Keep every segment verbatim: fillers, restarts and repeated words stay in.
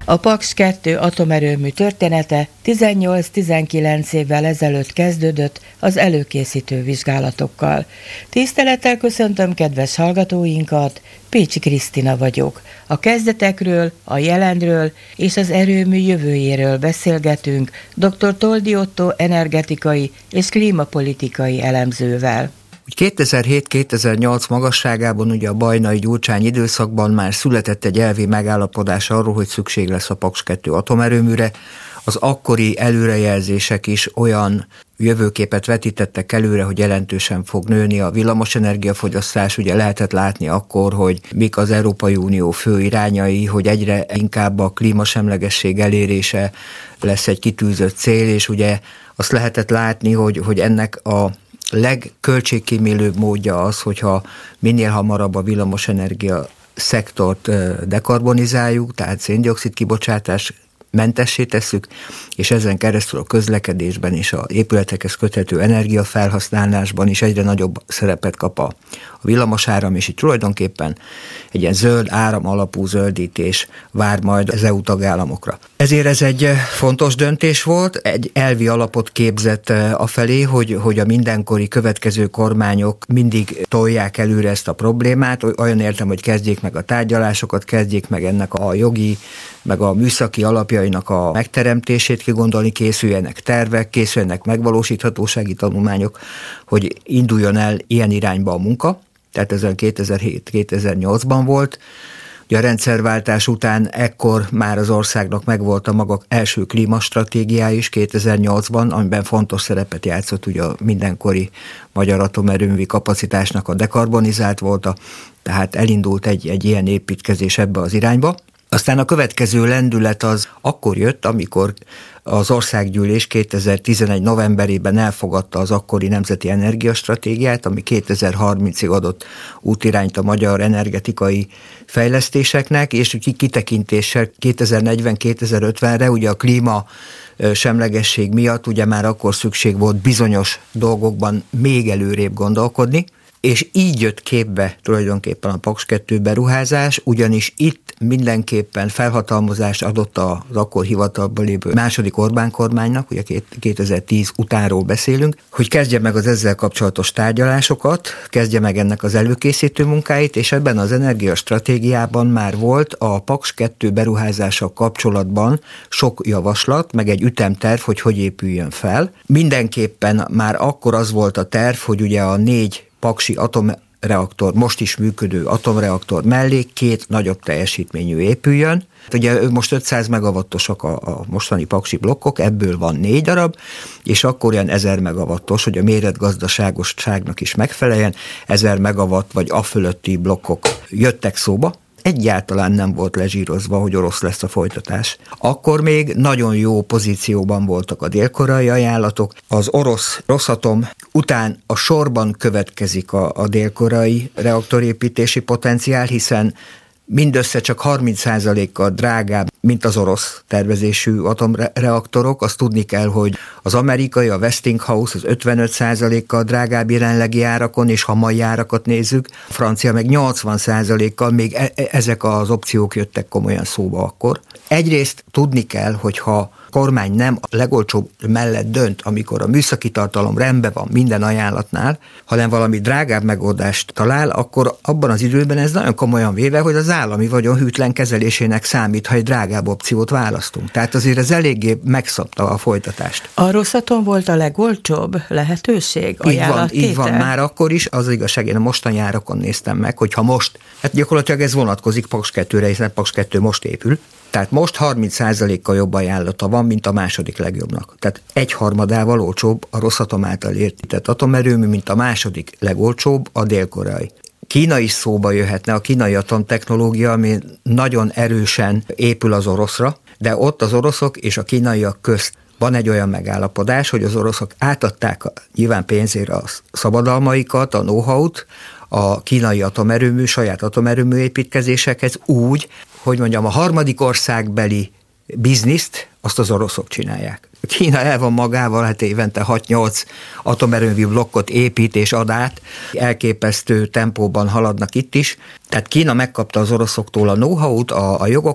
A Paks kettő atomerőmű története tizennyolc-tizenkilenc évvel ezelőtt kezdődött az előkészítő vizsgálatokkal. Tisztelettel köszöntöm kedves hallgatóinkat, Pécsi Krisztina vagyok. A kezdetekről, a jelenről és az erőmű jövőjéről beszélgetünk dr. Toldi Ottó energetikai és klímapolitikai elemzővel. kétezer-hét-kétezer-nyolc magasságában, ugye a Bajnai-Gyurcsány időszakban már született egy elvi megállapodás arról, hogy szükség lesz a Paks kettő atomerőműre. Az akkori előrejelzések is olyan jövőképet vetítettek előre, hogy jelentősen fog nőni a villamosenergiafogyasztás. Ugye lehetett látni akkor, hogy mik az Európai Unió fő irányai, hogy egyre inkább a klímasemlegesség elérése lesz egy kitűzött cél, és ugye azt lehetett látni, hogy, hogy ennek a legköltségkímélőbb módja az, hogyha minél hamarabb a villamosenergia szektort dekarbonizáljuk, tehát széndioxid kibocsátás mentessé tesszük, és ezen keresztül a közlekedésben és az épületekhez köthető energiafelhasználásban is egyre nagyobb szerepet kap a villamosáram, és így tulajdonképpen egy ilyen zöld áram alapú zöldítés vár majd az é u tagállamokra. Ezért ez egy fontos döntés volt, egy elvi alapot képzett afelé, hogy, hogy a mindenkori következő kormányok mindig tolják előre ezt a problémát, olyan értem, hogy kezdjék meg a tárgyalásokat, kezdjék meg ennek a jogi, meg a műszaki alapjainak a megteremtését kigondolni, készüljenek tervek, készüljenek megvalósíthatósági tanulmányok, hogy induljon el ilyen irányba a munka. Tehát ez kétezer-hét-kétezer-nyolcban volt. Ugye a rendszerváltás után ekkor már az országnak megvolt a maga első klímastratégiája is kétezer-nyolcban, amiben fontos szerepet játszott ugye a mindenkori magyar atomerőművi kapacitásnak a dekarbonizált volta, tehát elindult egy, egy ilyen építkezés ebbe az irányba. Aztán a következő lendület az akkor jött, amikor az országgyűlés kétezer-tizenegy novemberében elfogadta az akkori nemzeti energiastratégiát, ami kétezer-harmincig adott útirányt a magyar energetikai fejlesztéseknek, és kitekintéssel kétezer-negyven-kétezer-ötvenre ugye a klíma semlegesség miatt ugye már akkor szükség volt bizonyos dolgokban még előrébb gondolkodni, és így jött képbe tulajdonképpen a Paks kettő beruházás, ugyanis itt mindenképpen felhatalmazást adott az akkor hivatalban lévő második Orbán kormánynak, ugye kétezer-tíz utánról beszélünk, hogy kezdje meg az ezzel kapcsolatos tárgyalásokat, kezdje meg ennek az előkészítő munkáit, és ebben az energiastratégiában már volt a Paks kettő beruházással kapcsolatban sok javaslat, meg egy ütemterv, hogy hogy épüljön fel. Mindenképpen már akkor az volt a terv, hogy ugye a négy paksi atomreaktor, most is működő atomreaktor mellé két nagyobb teljesítményű épüljön. Ugye most ötszáz megawattosak a, a mostani paksi blokkok, ebből van négy darab, és akkor olyan ezer megawattos, hogy a méretgazdaságosságnak is megfeleljen, ezer megawatt vagy a fölötti blokkok jöttek szóba. Egyáltalán nem volt lezsírozva, hogy orosz lesz a folytatás. Akkor még nagyon jó pozícióban voltak a dél-koreai ajánlatok. Az orosz Rosatom után a sorban következik a, a dél-koreai reaktorépítési potenciál, hiszen mindössze csak harminc százalékkal drágább, mint az orosz tervezésű atomreaktorok. Azt tudni kell, hogy az amerikai, a Westinghouse az ötvenöt százalékkal drágább jelenlegi árakon, és ha mai árakat nézzük, a francia meg nyolcvan százalékkal, még e- ezek az opciók jöttek komolyan szóba akkor. Egyrészt tudni kell, hogy ha kormány nem a legolcsóbb mellett dönt, amikor a műszaki tartalom rendben van minden ajánlatnál, hanem valami drágább megoldást talál, akkor abban az időben ez nagyon komolyan véve, hogy az állami vagyon hűtlen kezelésének számít, ha egy drágább opciót választunk. Tehát azért ez eléggé megszabta a folytatást. A Rosatom volt a legolcsóbb lehetőség? Így van, így van, már akkor is, az igazság, én a mostani árakon néztem meg, hogyha most, hát gyakorlatilag ez vonatkozik Paks kettőre, hiszen Paks kettő most épül, tehát most harminc százalékkal jobb ajánlata van, mint a második legjobbnak. Tehát egyharmadával olcsóbb a Rosatom által épített atomerőmű, mint a második legolcsóbb, a dél-koreai. Kína is szóba jöhetne, a kínai atomtechnológia, ami nagyon erősen épül az oroszra, de ott az oroszok és a kínaiak közt van egy olyan megállapodás, hogy az oroszok átadták nyilván pénzére a szabadalmaikat, a know-how-t, a kínai atomerőmű, saját atomerőmű építkezésekhez úgy, hogy mondjam, a harmadik országbeli bizniszt azt az oroszok csinálják. Kína el van magával, hát évente hat-nyolc atomerőmű blokkot épít és ad át, elképesztő tempóban haladnak itt is. Tehát Kína megkapta az oroszoktól a know-how-t, a, a jogokat,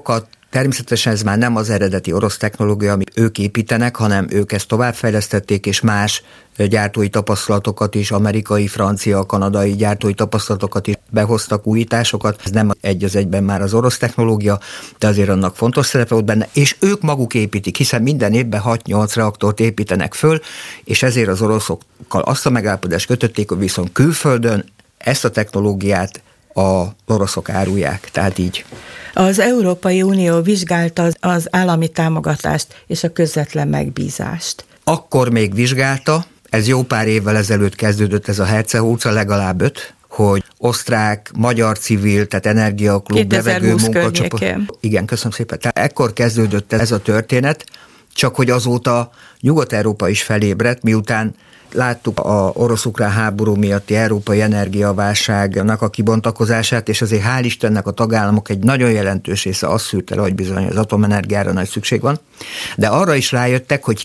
Természetesen ez már nem az eredeti orosz technológia, amit ők építenek, hanem ők ezt továbbfejlesztették, és más gyártói tapasztalatokat is, amerikai, francia, kanadai gyártói tapasztalatokat is behoztak, újításokat. Ez nem egy az egyben már az orosz technológia, de azért annak fontos szerepe volt benne, és ők maguk építik, hiszen minden évben hat-nyolc reaktort építenek föl, és ezért az oroszokkal azt a megállapodást kötötték, hogy viszont külföldön ezt a technológiát a oroszok árulják, tehát így. Az Európai Unió vizsgálta az, az állami támogatást és a közvetlen megbízást. Akkor még vizsgálta, ez jó pár évvel ezelőtt kezdődött ez a hercehúca, legalább öt, hogy osztrák, magyar civil, tehát energiaklub, levegő munkacsoport. Igen, köszönöm szépen. Tehát ekkor kezdődött ez a történet, csak hogy azóta Nyugat-Európa is felébredt, miután láttuk a orosz-ukrán háború miatti európai energiaválságnak a kibontakozását, és azért hál' Istennek a tagállamok egy nagyon jelentős része azt szűrte le, hogy bizony az atomenergiára nagy szükség van, de arra is rájöttek, hogy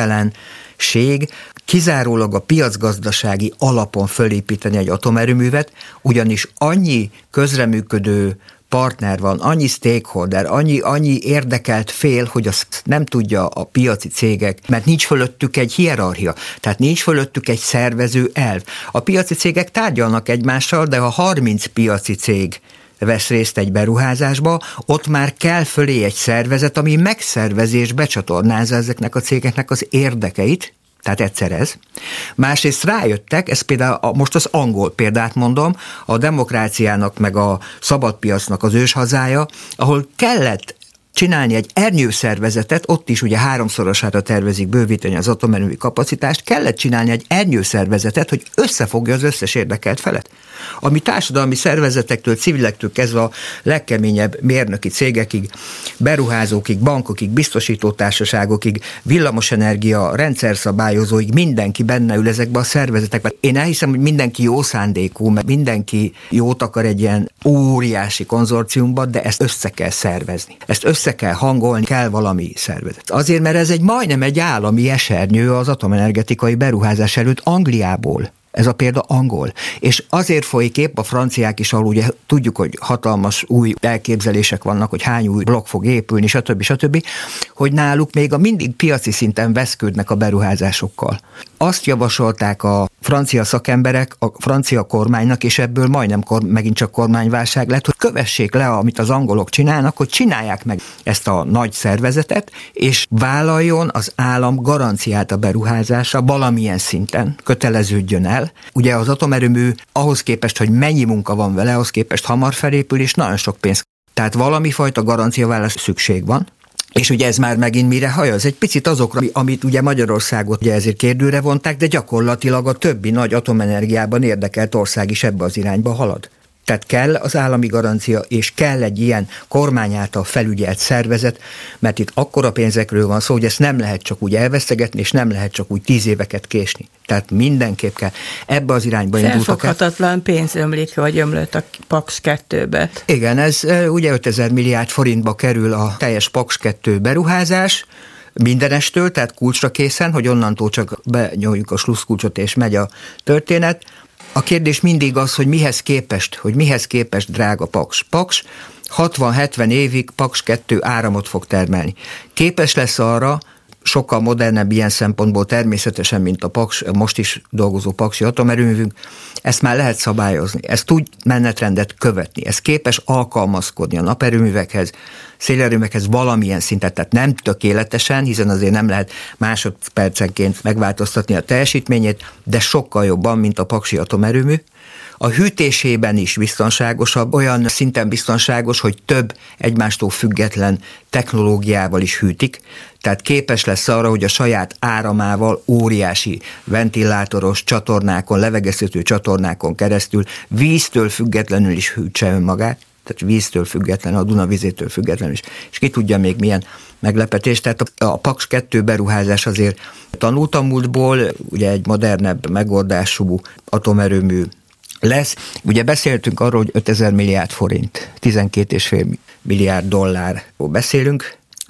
képtelenség kizárólag a piacgazdasági alapon fölépíteni egy atomerőművet, ugyanis annyi közreműködő partner van, annyi stakeholder, annyi, annyi érdekelt fél, hogy azt nem tudja a piaci cégek, mert nincs fölöttük egy hierarchia, tehát nincs fölöttük egy szervező elv. A piaci cégek tárgyalnak egymással, de ha harminc piaci cég vesz részt egy beruházásba, ott már kell fölé egy szervezet, ami megszervezi és becsatornázza ezeknek a cégeknek az érdekeit, tehát egyszer ez. Másrészt rájöttek, ez például a, most az angol példát mondom, a demokráciának meg a szabadpiacnak az őshazája, ahol kellett csinálni egy ernyőszervezetet, ott is ugye háromszorosára tervezik bővíteni az atomerőmű kapacitást, kellett csinálni egy ernyőszervezetet, hogy összefogja az összes érdekelt felet. Ami társadalmi szervezetektől, civilektől kezdve a legkeményebb mérnöki cégekig, beruházókig, bankokig, biztosítótársaságokig, villamosenergia, rendszerszabályozóig, mindenki benne ül ezekben a szervezetekben. Én elhiszem, hogy mindenki jó szándékú, mert mindenki jót akar egy ilyen óriási konzorciumban, de ezt össze kell szervezni. Ezt össze kell hangolni, kell valami szervezet. Azért, mert ez egy majdnem egy állami esernyő az atomenergetikai beruházás előtt Angliából. Ez a példa angol. És azért folyik épp a franciák is, ahol ugye tudjuk, hogy hatalmas új elképzelések vannak, hogy hány új blokk fog épülni, stb. stb., hogy náluk még a mindig piaci szinten veszködnek a beruházásokkal. Azt javasolták a francia szakemberek a francia kormánynak, és ebből majdnem kor, megint csak kormányválság lett, hogy kövessék le, amit az angolok csinálnak, hogy csinálják meg ezt a nagy szervezetet, és vállaljon az állam garanciát a beruházásra valamilyen szinten, köteleződjön el. Ugye az atomerőmű ahhoz képest, hogy mennyi munka van vele, ahhoz képest hamar felépül, és nagyon sok pénz. Tehát valami fajta garanciavállás szükség van. És ugye ez már megint mire hajaz? Egy picit azokra, amit ugye Magyarországot ugye ezért kérdőre vonták, de gyakorlatilag a többi nagy atomenergiában érdekelt ország is ebbe az irányba halad. Tehát kell az állami garancia, és kell egy ilyen kormány által felügyelt szervezet, mert itt akkora pénzekről van szó, hogy ezt nem lehet csak úgy elvesztegetni, és nem lehet csak úgy tíz éveket késni. Tehát mindenképp kell. Ebbe az irányba indultak el. Felfoghatatlan pénz ömlik, vagy ömlött a Paks kettőbe. Igen, ez ugye ötezer milliárd forintba kerül a teljes Paks kettő beruházás, mindenestől, tehát kulcsra készen, hogy onnantól csak benyoljuk a slusszkulcsot, és megy a történet. A kérdés mindig az, hogy mihez képest, hogy mihez képest drága Paks. Paks hatvan-hetven évig Paks kettő áramot fog termelni. Képes lesz arra, sokkal modernebb ilyen szempontból természetesen, mint a Paks, most is dolgozó paksi atomerőművünk, ezt már lehet szabályozni, ezt tud menetrendet követni, ez képes alkalmazkodni a naperőművekhez, szélerőművekhez valamilyen szinten, tehát nem tökéletesen, hiszen azért nem lehet másodpercenként megváltoztatni a teljesítményét, de sokkal jobban, mint a paksi atomerőmű. A hűtésében is biztonságosabb, olyan szinten biztonságos, hogy több egymástól független technológiával is hűtik, tehát képes lesz arra, hogy a saját áramával óriási ventilátoros csatornákon, levegeztető csatornákon keresztül víztől függetlenül is hűtse önmagát, tehát víztől független, a Duna vizétől függetlenül is, és ki tudja még milyen meglepetés. Tehát a, a Paks kettő beruházás azért tanult a múltból, ugye egy modernebb megoldású atomerőmű lesz. Ugye beszéltünk arról, hogy ötezer milliárd forint, tizenkét egész öt milliárd dollárról beszélünk.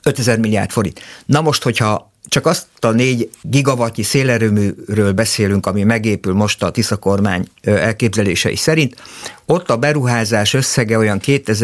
ötezer milliárd forint. Na most, hogyha csak azt a négy gigawattnyi szélerőműről beszélünk, ami megépül most a Tisza kormány elképzelései szerint, ott a beruházás összege olyan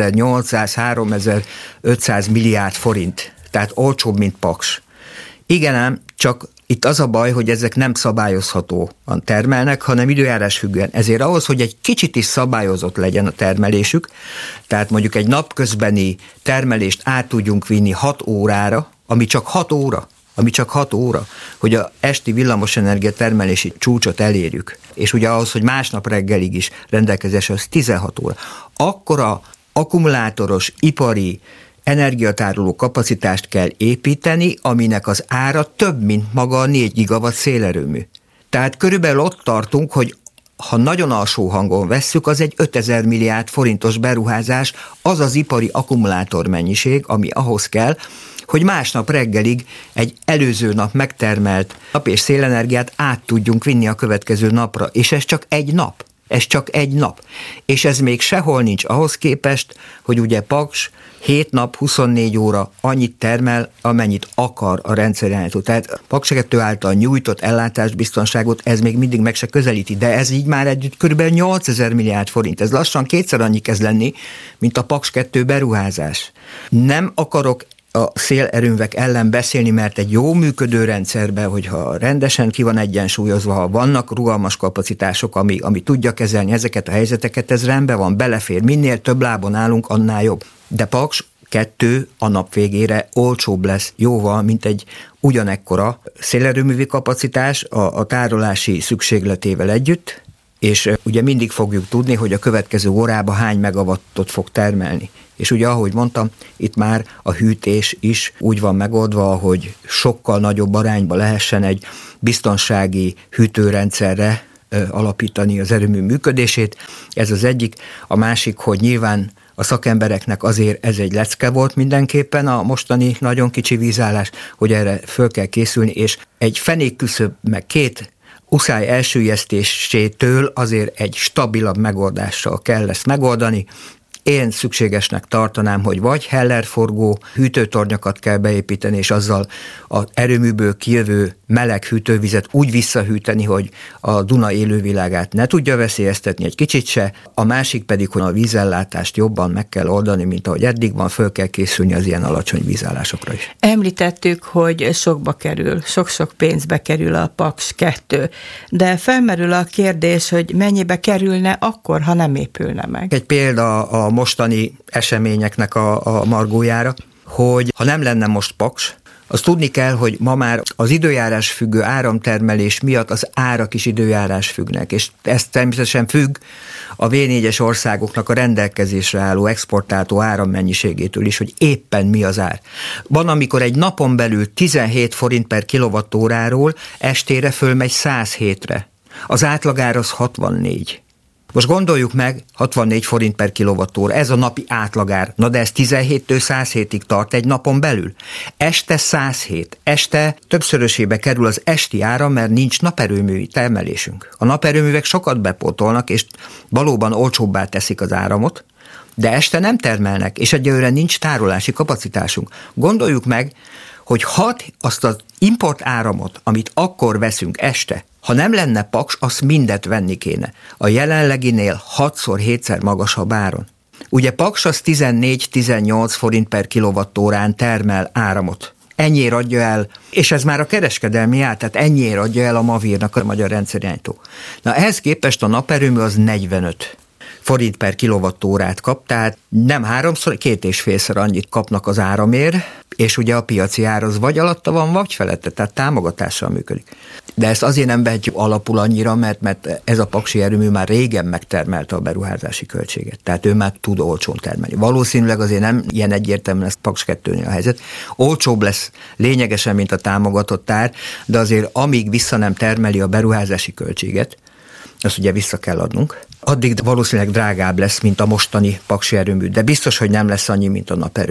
kétezer-nyolcszáz-háromezer-ötszáz milliárd forint, tehát olcsóbb, mint Paks. Igen ám, csak itt az a baj, hogy ezek nem szabályozhatóan termelnek, hanem időjárás függően. Ezért ahhoz, hogy egy kicsit is szabályozott legyen a termelésük, tehát mondjuk egy napközbeni termelést át tudjunk vinni hat órára, ami csak hat óra, ami csak hat óra, hogy a esti villamosenergia termelési csúcsot elérjük, és ugye ahhoz, hogy másnap reggelig is rendelkezésre, az tizenhat óra. Akkor a akkumulátoros, ipari, energiatároló kapacitást kell építeni, aminek az ára több, mint maga a négy gigawatt szélerőmű. Tehát körülbelül ott tartunk, hogy ha nagyon alsó hangon vesszük, az egy ötezer milliárd forintos beruházás, az az ipari akkumulátor mennyiség, ami ahhoz kell, hogy másnap reggelig egy előző nap megtermelt nap- és szélenergiát át tudjunk vinni a következő napra. És ez csak egy nap. Ez csak egy nap. És ez még sehol nincs ahhoz képest, hogy ugye Paks hét nap, huszonnégy óra annyit termel, amennyit akar a rendszerirányító. Tehát Paks kettő által nyújtott ellátásbiztonságot ez még mindig meg se közelíti, de ez így már együtt körülbelül nyolcezer milliárd forint. Ez lassan kétszer annyi kezd lenni, mint a Paks kettő beruházás. Nem akarok a szélerőművek ellen beszélni, mert egy jó működő rendszerben, hogyha rendesen ki van egyensúlyozva, ha vannak rugalmas kapacitások, ami, ami tudja kezelni ezeket a helyzeteket, ez rendben van, belefér. Minél több lábon állunk, annál jobb. De Paks kettő a nap végére olcsóbb lesz jóval, mint egy ugyanekkora szélerőművi kapacitás a, a tárolási szükségletével együtt, és ugye mindig fogjuk tudni, hogy a következő órában hány megawattot fog termelni. És ugye, ahogy mondtam, itt már a hűtés is úgy van megoldva, hogy sokkal nagyobb arányba lehessen egy biztonsági hűtőrendszerre alapítani az erőmű működését. Ez az egyik. A másik, hogy nyilván a szakembereknek azért ez egy lecke volt mindenképpen a mostani nagyon kicsi vízállás, hogy erre föl kell készülni, és egy fenékküszöb meg két uszály elsüllyesztésétől azért egy stabilabb megoldással kell ezt megoldani. Én szükségesnek tartanám, hogy vagy hellerforgó hűtőtornyokat kell beépíteni, és azzal az erőműből kijövő meleg hűtővizet úgy visszahűteni, hogy a Duna élővilágát ne tudja veszélyeztetni egy kicsit se. A másik pedig, hogy a vízellátást jobban meg kell oldani, mint ahogy eddig van, föl kell készülni az ilyen alacsony vízállásokra is. Említettük, hogy sokba kerül, sok-sok pénzbe kerül a Paks kettő, de felmerül a kérdés, hogy mennyibe kerülne akkor, ha nem épülne meg. Egy példa a mostani eseményeknek a, a margójára, hogy ha nem lenne most Paks, az tudni kell, hogy ma már az időjárás függő áramtermelés miatt az árak is időjárás függnek, és ez természetesen függ a vé négyes országoknak a rendelkezésre álló exportáltó árammennyiségétől is, hogy éppen mi az ár. Van, amikor egy napon belül tizenhét forint per kilowattóráról estére fölmegy száz hétre. Az átlagár az hatvannégy. Most gondoljuk meg, hatvannégy forint per kilowattóra, ez a napi átlagár. Na de ez tizenhéttől száz hétig tart egy napon belül. Este száz hét. Este többszörösébe kerül az esti ára, mert nincs naperőmű termelésünk. A naperőművek sokat bepótolnak, és valóban olcsóbbá teszik az áramot, de este nem termelnek, és egyelőre nincs tárolási kapacitásunk. Gondoljuk meg, hogy hat azt az import áramot, amit akkor veszünk este, ha nem lenne Paks, azt mindet venni kéne. A jelenleginél hatszor, hétszer magasabb áron. Ugye Paks az tizennégy-tizennyolc forint per kilowattórán termel áramot. Ennyiért adja el, és ez már a kereskedelmi ár, tehát ennyiért adja el a Mavírnak a magyar rendszerirányító. Na ehhez képest a naperőmű az negyvenöt forint per kilowattórát kap, tehát nem háromszor, két és félszer annyit kapnak az áramért, és ugye a piaci ár az vagy alatta van, vagy felette, tehát támogatással működik. De ezt azért nem vehetjük alapul annyira, mert, mert ez a paksi erőmű már régen megtermelte a beruházási költséget, tehát ő már tud olcsón termelni. Valószínűleg azért nem ilyen egyértelmű lesz Paks kettőnél a helyzet. Olcsóbb lesz lényegesen, mint a támogatott ár, de azért amíg vissza nem termeli a beruházási költséget, azt ugye vissza kell adnunk, addig valószínűleg drágább lesz, mint a mostani paksi erőmű, de biztos, hogy nem lesz annyi, mint a naperőmű.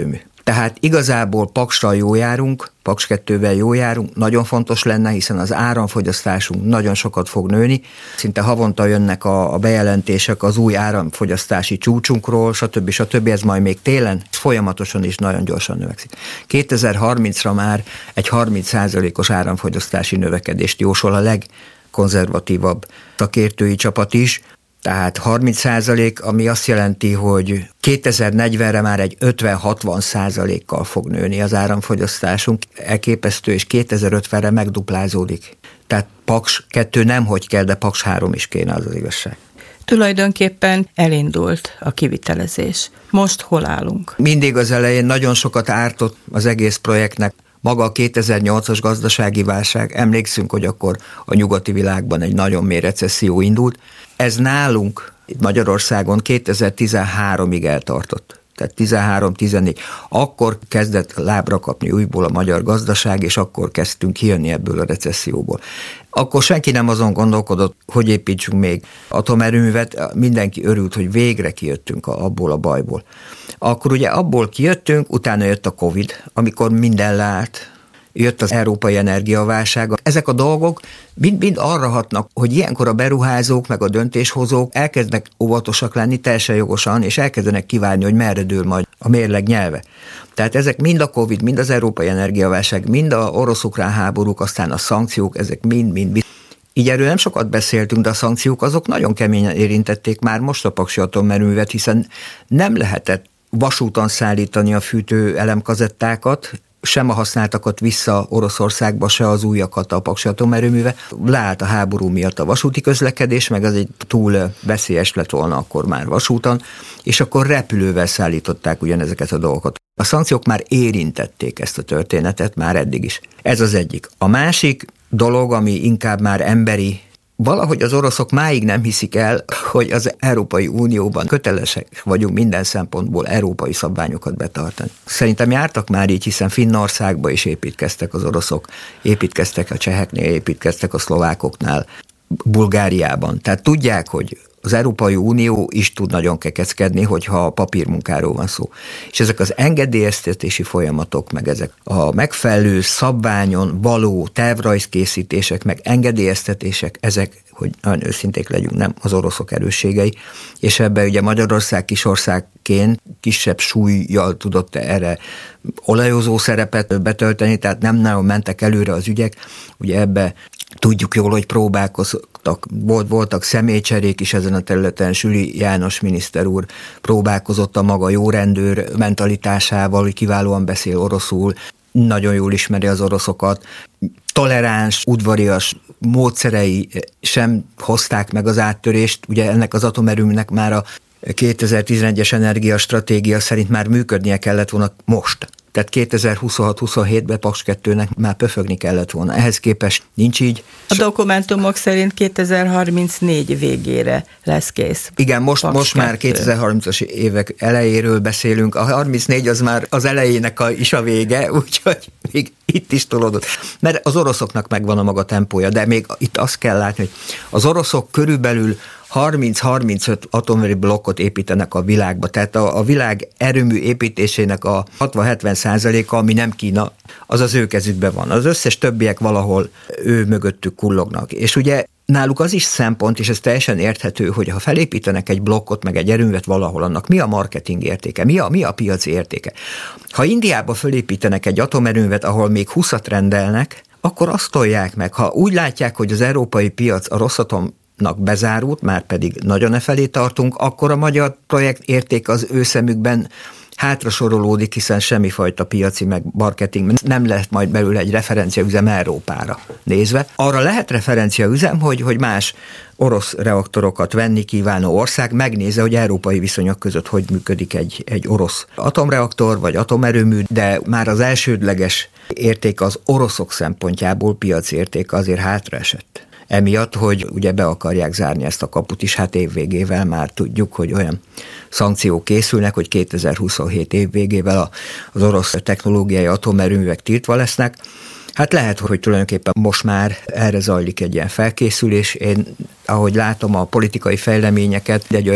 Tehát igazából Paksra jó járunk, Paks kettővel jó járunk, nagyon fontos lenne, hiszen az áramfogyasztásunk nagyon sokat fog nőni. Szinte havonta jönnek a, a bejelentések az új áramfogyasztási csúcsunkról, stb. stb. Ez majd még télen folyamatosan is nagyon gyorsan növekszik. kétezer-harmincra már egy harminc százalékos áramfogyasztási növekedést jósol a legkonzervatívabb szakértői csapat is. Tehát harminc százalék, ami azt jelenti, hogy kétezer-negyvenre már egy ötven-hatvan százalékkal fog nőni az áramfogyasztásunk, elképesztő, és kétezer-ötvenre megduplázódik. Tehát Paks kettő nem hogy kell, de Paks három is kéne, az az igazság. Tulajdonképpen elindult a kivitelezés. Most hol állunk? Mindig az elején nagyon sokat ártott az egész projektnek. Maga a kétezer-nyolcas gazdasági válság, emlékszünk, hogy akkor a nyugati világban egy nagyon mély recesszió indult. Ez nálunk, itt Magyarországon kétezer-tizenháromig eltartott. Tehát tizenhárom-tizennégy. Akkor kezdett lábra kapni újból a magyar gazdaság, és akkor kezdtünk kijönni ebből a recesszióból. Akkor senki nem azon gondolkodott, hogy építsünk még atomerőművet, mindenki örült, hogy végre kijöttünk abból a bajból. Akkor ugye abból kijöttünk, utána jött a Covid, amikor minden leállt, jött az európai energiaválság. Ezek a dolgok mind-mind arra hatnak, hogy ilyenkor a beruházók meg a döntéshozók elkezdenek óvatosak lenni teljesen jogosan, és elkezdenek kivárni, hogy merre dől majd a mérleg nyelve. Tehát ezek mind a Covid, mind az európai energiaválság, mind a orosz-ukrán háborúk, aztán a szankciók, ezek mind-mind. Így erről nem sokat beszéltünk, de a szankciók azok nagyon keményen érintették már most a paksi atomerőművet, hiszen nem lehetett vasúton szállítani a fűtő elemkazettákat, sem a használtakat vissza Oroszországba, se az újakat a paksi atomerőműve. Leállt a háború miatt a vasúti közlekedés, meg az egy túl veszélyes lett volna akkor már vasúton, és akkor repülővel szállították ugyanezeket a dolgokat. A szankciók már érintették ezt a történetet, már eddig is. Ez az egyik. A másik dolog, ami inkább már emberi, valahogy az oroszok máig nem hiszik el, hogy az Európai Unióban kötelesek vagyunk minden szempontból európai szabványokat betartani. Szerintem jártak már így, hiszen Finnországba is építkeztek az oroszok, építkeztek a cseheknél, építkeztek a szlovákoknál, Bulgáriában. Tehát tudják, hogy az Európai Unió is tud nagyon kekeckedni, hogyha papírmunkáról van szó. És ezek az engedélyeztetési folyamatok, meg ezek a megfelelő szabványon való tervrajzkészítések, meg engedélyeztetések, ezek, hogy nagyon őszinték legyünk, nem az oroszok erősségei, és ebben ugye Magyarország kisországként kisebb súlyjal tudott erre olajozó szerepet betölteni, tehát nem nagyon mentek előre az ügyek, ugye ebbe tudjuk jól, hogy próbálkoztak, volt, voltak személycserék is ezen a területen, Süli János miniszter úr próbálkozott a maga jó rendőr mentalitásával, hogy kiválóan beszél oroszul, nagyon jól ismeri az oroszokat, toleráns, udvarias módszerei sem hozták meg az áttörést, ugye ennek az atomerőműnek már a kétezer-tizenegyes energiastratégia szerint már működnie kellett volna most. Tehát kétezer-huszonhat-huszonhétben Paks kettőnek már pöfögni kellett volna. Ehhez képest nincs így. A dokumentumok szerint kétezer-harmincnégy végére lesz kész. Igen, most, most már kétezer-harmincas évek elejéről beszélünk. A harmincnégy az már az elejének a, is a vége, úgyhogy még itt is tolódott. Mert az oroszoknak megvan a maga tempója, de még itt azt kell látni, hogy az oroszok körülbelül harminc-harmincöt atomerőmű blokkot építenek a világba, tehát a, a világ erőmű építésének a hatvan-hetven százaléka, ami nem Kína, az az ő kezükben van. Az összes többiek valahol ő mögöttük kullognak. És ugye náluk az is szempont, és ez teljesen érthető, hogy ha felépítenek egy blokkot, meg egy erőművet valahol, annak mi a marketing értéke, mi a, mi a piaci értéke. Ha Indiába felépítenek egy atomerőművet, ahol még húszat rendelnek, akkor azt tolják meg. Ha úgy látják, hogy az európai piac a Rosszatom bezárult, már pedig nagyon e felé tartunk, akkor a magyar projekt érték az ő szemükben hátra sorolódik, hiszen semmifajta piaci meg marketing, nem lehet majd belőle egy referenciaüzem Európára nézve. Arra lehet referenciaüzem, hogy, hogy más orosz reaktorokat venni kívánó ország megnézze, hogy európai viszonyok között hogy működik egy, egy orosz atomreaktor vagy atomerőmű, de már az elsődleges érték az oroszok szempontjából, piaci érték azért hátraesett. Emiatt, hogy ugye be akarják zárni ezt a kaput is, hát évvégével már tudjuk, hogy olyan szankciók készülnek, hogy kétezer-huszonhét év végével az orosz technológiai atomerőművek tiltva lesznek. Hát lehet, hogy tulajdonképpen most már erre zajlik egy ilyen felkészülés. Én, ahogy látom a politikai fejleményeket, egy olyan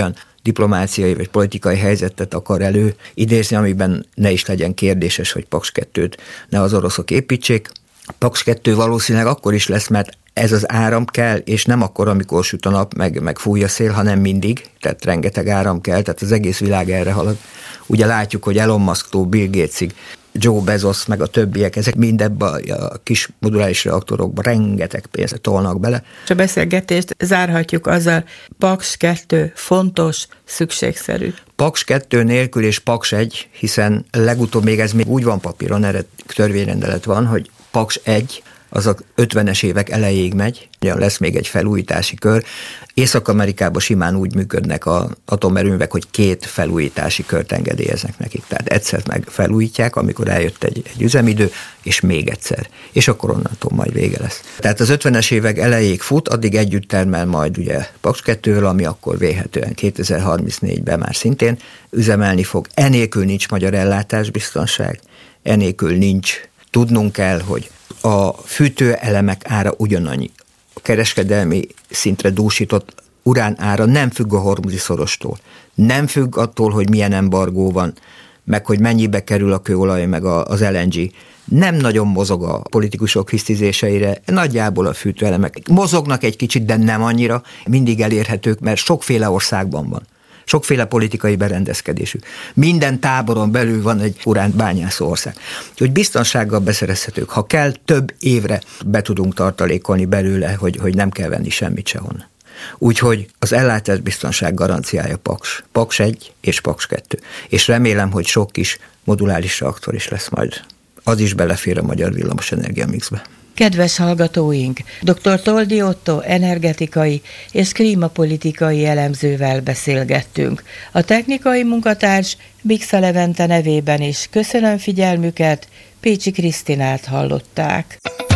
diplomáciai vagy politikai helyzetet akar elő idézni, amiben ne is legyen kérdéses, hogy Paks kettőt ne az oroszok építsék. Paks kettő valószínűleg akkor is lesz, mert ez az áram kell, és nem akkor, amikor süt a nap, meg, meg fúj a szél, hanem mindig, tehát rengeteg áram kell, tehát az egész világ erre halad. Ugye látjuk, hogy Elon Musktól Bill Gatesig, Joe Bezos, meg a többiek, ezek mind ebbe a kis moduláris reaktorokba rengeteg pénzt tolnak bele. És a beszélgetést zárhatjuk azzal, Paks kettő fontos, szükségszerű. Paks kettő nélkül és Paks egy, hiszen legutóbb még ez még úgy van papíron, erre törvényrendelet van, hogy Paks egy, az a ötvenes évek elejéig megy, lesz még egy felújítási kör. Észak-Amerikában simán úgy működnek az atomerőművek, hogy két felújítási kört engedélyeznek nekik. Tehát egyszer meg felújítják, amikor eljött egy, egy üzemidő, és még egyszer. És akkor onnantól majd vége lesz. Tehát az ötvenes évek elejéig fut, addig együtt termel majd ugye Paks kettővel, ami akkor vélhetően kétezer-harmincnégyben már szintén üzemelni fog. Enélkül nincs magyar ellátásbiztonság, enélkül nincs. Tudnunk kell, hogy a fűtőelemek ára ugyanannyi. A kereskedelmi szintre dúsított urán ára nem függ a hormuzi szorostól. Nem függ attól, hogy milyen embargó van, meg hogy mennyibe kerül a kőolaj, meg az el en gé. Nem nagyon mozog a politikusok hisztizéseire, nagyjából a fűtőelemek mozognak egy kicsit, de nem annyira, mindig elérhetők, mert sokféle országban van. Sokféle politikai berendezkedésű. Minden táboron belül van egy uránt bányászó ország. Úgyhogy biztonsággal beszerezhetők. Ha kell, több évre be tudunk tartalékolni belőle, hogy, hogy nem kell venni semmit sehonnan. Úgyhogy az ellátás biztonság garanciája Paks. Paks egy és Paks kettő. És remélem, hogy sok kis moduláris reaktor is lesz majd. Az is belefér a magyar villamosenergia mixbe. Kedves hallgatóink, dr. Toldi Otto energetikai és klímapolitikai elemzővel beszélgettünk. A technikai munkatárs Bixa Levente nevében is köszönöm figyelmüket, Pécsi Krisztinát hallották.